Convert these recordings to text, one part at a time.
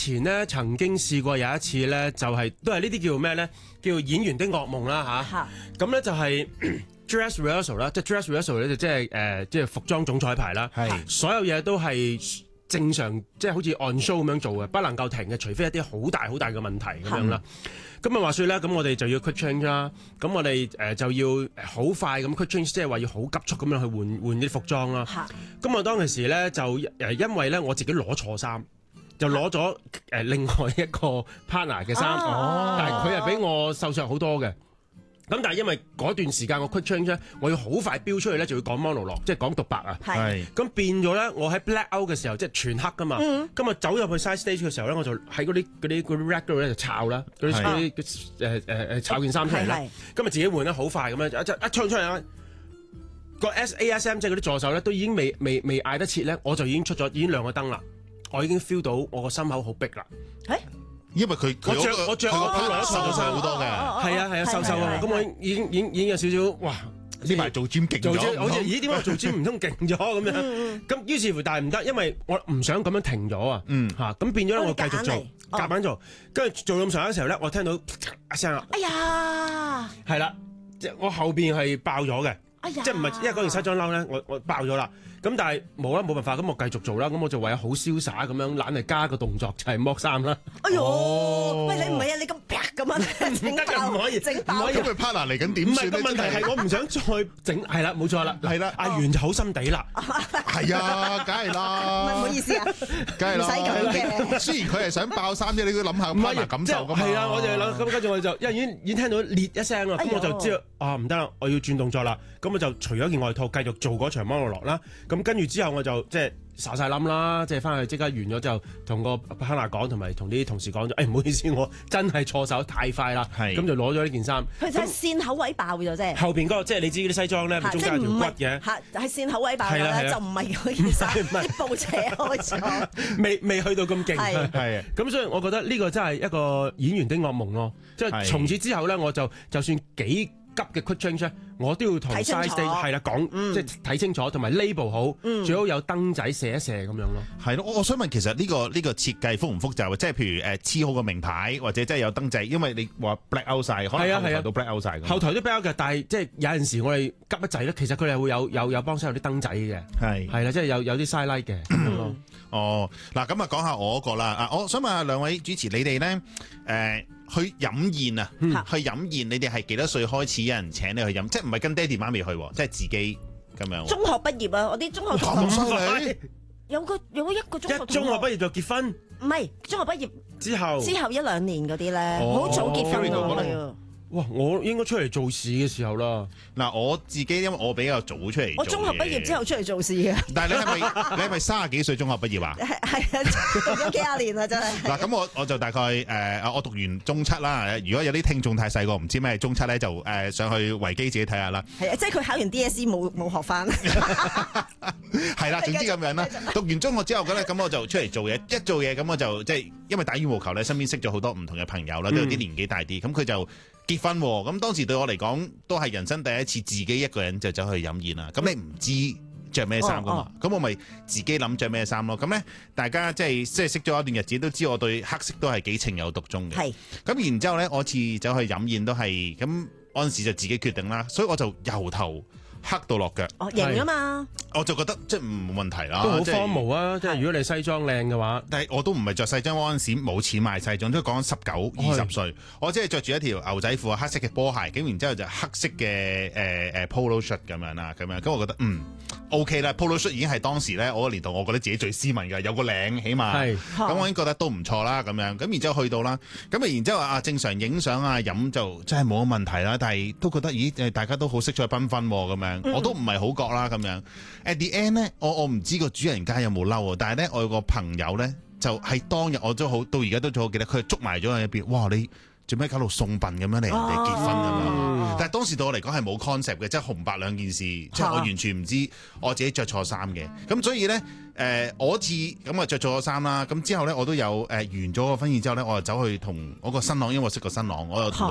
前咧曾經試過有一次咧，就係都係呢啲叫咩咧？叫演員的噩夢啦嚇。咁咧就係dress rehearsal 啦，即係 dress rehearsal 咧就即係服裝總彩排啦。所有嘢都係正常，即係好似 on show 咁樣做嘅，不能夠停嘅，除非一啲好大好大嘅問題咁樣啦。咁啊話説咧，咁我哋就要 quick change 啦。咁我哋就要好快咁 quick change，即係話要好急速咁樣去換啲服裝啦。咁我當其時咧就因為咧我自己攞錯衫，就攞咗另外一個 partner 嘅衫，但係佢係比我瘦削好多嘅。咁但係因為嗰段時間我 quick change 咧，我要好快飆出去咧，就要講 monologue，即係講獨白啊。咁變咗咧，我喺 black out 嘅時候，即係全黑噶嘛。咁啊走入去 side stage 嘅時候咧，我就喺嗰啲 rack 嗰度咧就抄啦，嗰啲抄件衫出嚟啦。咁啊自己換得好快咁樣，一唱出嚟啦，個 SASM 即係嗰啲助手咧都已經未嗌得切咧，我就已經出咗，已經亮個燈啦，我已經 feel 到我個心口好逼啦。 因為我着個 partner 瘦咗好多嘅， 係啊瘦啊，咁我已經有少少哇！ 呢排做 gym 勁咗， 好似咦點解做 gym 唔通勁咗咁樣？咁於是乎，但係唔得，因為我唔想咁樣停咗啊！咁變咗咧，我繼續做，夾硬做，跟住做咁上下嘅時候咧，我聽到一聲啦， 哎呀， 係啦，即係我後邊係爆咗嘅，即係唔係因為嗰件西裝褸咧，我爆咗啦。咁但係冇辦法，咁我繼續做啦。咁我就唯有好瀟灑咁樣，懶係加個動作就係剝衫啦。 哎呦，喂你唔係啊，你咁啪咁樣唔得㗎，唔可以， 咁佢 partner 嚟緊點算咧？ 唔係，個問題係我唔想再整，係啦，冇錯啦， 係啦， 阿袁就好心地啦， 係啊，梗係啦， 唔好意思啊， 梗係啦， 唔使咁嘅。 雖然佢係想爆衫啫，你都諗下 partner 感受㗎嘛。 係啊，我就諗咁，跟住我就因為已經聽到裂一聲啦，咁我就知道唔得啦，我要轉動作啦。咁我就除咗件外套，繼續做嗰場 monologue啦。咁跟住之後我就即係撒晒冧啦，即係翻去即刻完咗之後，同個 partner 講，同埋同啲同事講咗，唔好意思，我真係錯手太快啦。咁就攞咗呢件衫。 佢就係線口位爆咗啫。 後邊嗰個即係你知啲西裝咧，中間有條骨嘅。 係線口位爆咗啦，就唔係嗰件衫，啲布扯開咗。 未去到咁勁。係。咁所以我覺得呢個真係一個演員的噩夢咯。即係從此之後咧，我就算幾急嘅 quick change 咧，我都要同 side stage 係啦講，即係睇清楚，同埋 label 好，最好有燈仔射一射咁樣咯。係咯，我想問其實呢個設計複唔複雜？即係譬如黐好個名牌，或者即係有燈仔，因為你話 black out 曬，可能後台都 black out 曬。 後台都 black out 嘅，但係即係有陣時我哋急一滯咧，其實佢哋會有幫手有啲燈仔嘅，係啦，即係有啲 side light 嘅咁樣咯。 哦，嗱咁啊，講下我嗰個啦。我想問下兩位主持，你哋咧去飲宴啊？去飲宴，你哋係幾多歲開始有人請你去飲？即係唔係跟爹哋媽咪去，即係自己咁樣。 中學畢業啊，我啲中學同學有一個中學畢業就結婚？ 唔係中學畢業之後 1-2年嗰啲咧，好早結婚㗎。 哇！我應該出嚟做事嘅時候啦。 嗱，我自己因為我比較早出嚟， 我中學畢業之後出嚟做事嘅。 但係你係咪30幾歲中學畢業啊？ 係啊，讀咗幾廿年啦，真係。 嗱，咁我就大概我讀完中7啦。如果有啲聽眾太細個唔知咩係中7咧，就上去維基自己睇下啦。 係啊，即係佢考完 DSE 冇學翻。 係啦，總之咁樣啦。讀完中學之後咁我就出嚟做嘢，一做嘢咁我就即係因為打羽毛球咧，身邊識咗好多唔同嘅朋友啦，都有啲年紀大啲，咁佢就結婚喎。咁當時對我嚟講都係人生第一次自己一個人就走去飲宴啦。咁你唔知着咩衫噶嘛？咁我咪自己諗着咩衫咯。咁咧大家即係識咗一段日子，都知我對黑色都係幾情有獨鍾嘅。係。咁然之後咧，我次走去飲宴都係咁，嗰陣時就自己決定啦。所以我就由頭黑到落腳， 型啊嘛！ 我就覺得即係冇問題啦， 都好荒謬啊！即係如果你西裝靚嘅話， 但係我都唔係着西裝嗰陣時冇錢買西裝，都講19、20歲，我只係着住一條牛仔褲、黑色嘅波鞋，咁然之後就黑色嘅polo shirt 咁樣啦，咁我覺得OK 啦，polo shirt 已經係當時咧我個年代，我覺得自己最斯文嘅，有個領起碼，咁我已經覺得都唔錯啦，咁樣，咁然之後去到啦，咁然之後正常影相啊飲就真係冇乜問題啦，但係都覺得咦大家都好識出去繽紛咁樣。我都唔係好覺啦咁樣。At the end 咧，我唔知個主人家有冇嬲啊，但係咧我有個朋友咧就係當日我都好到而家都仲好記得，佢捉埋咗喺一邊，哇你做咩搞到送殯咁樣嚟人哋結婚咁樣？但係當時對我嚟講係冇 concept 嘅，即係紅白兩件事，即係我完全唔知我自己着錯衫嘅。咁所以咧我次咁啊着錯咗衫啦。咁之後咧我都有完咗個婚宴之後咧，我就走去同我個新郎，因為我識個新郎，我又同佢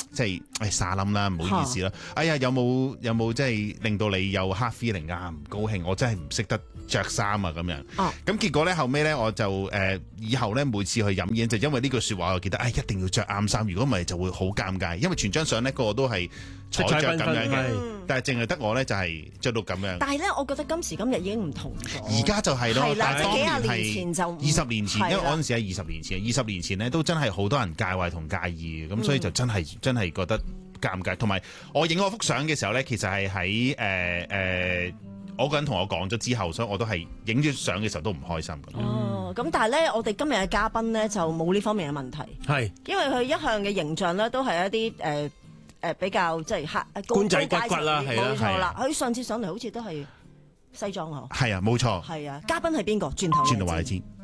即係沙冧啦，唔好意思啦。哎呀，有冇即係令到你有 hard feeling 啊？唔高興，我真係唔識得着衫啊咁樣。咁結果咧後尾咧我就以後咧每次去飲嘢就因為呢句説話，我記得一定要着啱衫，如果唔係就會好尷尬，因為全張相咧個個都係彩着咁樣嘅，但係淨係得我咧就係着到咁樣。 但係咧，我覺得今時今日已經唔同咗。 而家就係咯，但係當年幾廿年前就 20年前，因為嗰陣時係20年前，20年前咧都真係好多人介懷同介意嘅，咁所以就真係覺得尷尬。同埋我影嗰幅相嘅時候咧，其實係喺我個人同我講咗之後，所以我都係影咗相嘅時候都唔開心咁。 咁但係咧，我哋今日嘅嘉賓咧就冇呢方面嘅問題， 係因為佢一向嘅形象咧都係一啲比較即係黑官仔骨骨啦，係冇錯啦。佢上次上嚟好似都係西裝嗬， 係啊，冇錯。 係啊，嘉賓係邊個？轉頭話你知。